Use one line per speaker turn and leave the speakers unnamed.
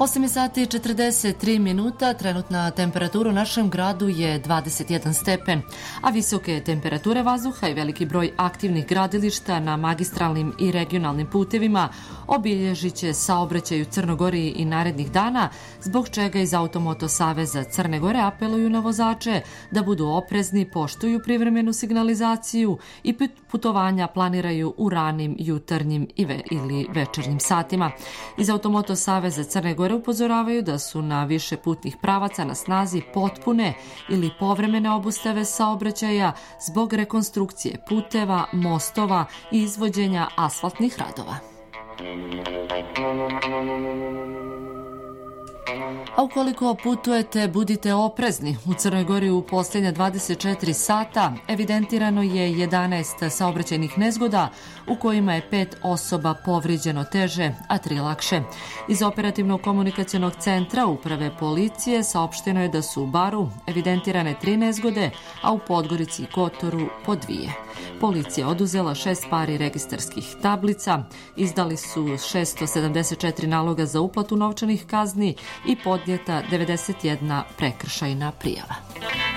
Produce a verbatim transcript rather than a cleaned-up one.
osam sati i četrdeset tri minuta, trenutna temperatura u našem gradu je dvadeset jedan stepen, a visoke temperature vazduha i veliki broj aktivnih gradilišta na magistralnim i regionalnim putevima obilježit će saobraćaj u Crnogori i narednih dana, zbog čega iz Automoto saveza Crne Gore apeluju na vozače da budu oprezni, poštuju privremenu signalizaciju i putovanja planiraju u ranim jutarnjim i ve ili večernjim satima. Iz Automoto saveza Crne Gore upozoravaju da su na više putnih pravaca na snazi potpune ili povremene obustave saobraćaja zbog rekonstrukcije puteva, mostova i izvođenja asfaltnih radova. A ukoliko putujete, budite oprezni. U Crnoj Gori u posljednja dvadeset četiri sata evidentirano je jedanaest saobraćajnih nezgoda u kojima je pet osoba povrijeđeno teže, a tri lakše. Iz operativnog komunikacionog centra uprave policije saopšteno je da su u Baru evidentirane tri nezgode, a u Podgorici i Kotoru po dvije. Policija oduzela šest pari registarskih tablica, izdali su šesto sedamdeset četiri naloga za uplatu novčanih kazni i podnijeta devedeset jedna prekršajna prijava.